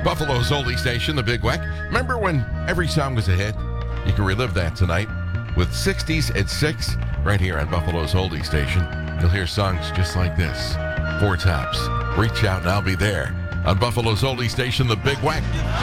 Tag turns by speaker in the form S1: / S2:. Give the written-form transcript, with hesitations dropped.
S1: Buffalo's oldie station, the Big Weck. Remember when every song was a hit? You can relive that tonight with 60s at 6 right here on Buffalo's oldie station. You'll hear songs just like this. Four Tops. Reach out and I'll be there on Buffalo's oldie station, the Big Weck.